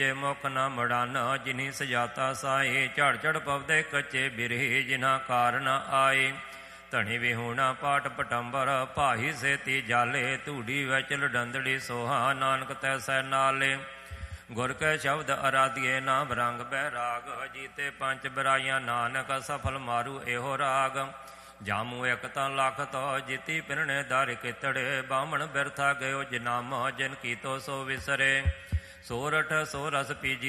ਮੁਖ ਨ ਮੜਾਨ ਜਿਨੀ ਸਜਾਤਾ ਸਾਏ। ਝੜ ਝੜ ਪਵਦੇ ਕੱਚੇ ਬਿਰਹੀ ਜਿਨ੍ਹਾਂ ਕਾਰ ਨ ਆਏ। ਧਣੀ ਵਿਹੂਣਾ ਪਾਟ ਪਟੰਬਰ ਭਾਈ ਸੇਤੀ ਜਾਲੇ। ਧੂੜੀ ਵਿੱਚ ਲਡੰਦੜੀ ਸੋਹਾ ਨਾਨਕ ਤੈਸੈ ਨਾਲੇ। ਗੁਰ ਕੈ ਸ਼ਬਦ ਅਰਾਧੀਏ ਨਾਮ ਰੰਗ ਬੈਰਾਗ। ਜੀਤੇ ਪੰਜ ਬਰਾਈਆਂ ਨਾਨਕ ਸਫਲ ਮਾਰੂ ਇਹੋ ਰਾਗ। ਜਾਮੂ ਇੱਕ ਤਾਂ ਲੱਖ ਤੋ ਜਿਤੀ ਪਿਰਣੇ ਦਰ ਕਿਤੜੇ। ਬਾਹਮਣ ਬਿਰਥਾ ਗਇਓ ਜਿਨਾਮ ਜਿਨ ਕੀਤੋ ਸੋ ਵਿਸਰੇ। ਸੋਰਠ ਸੋ ਰਸ ਪੀਜੀ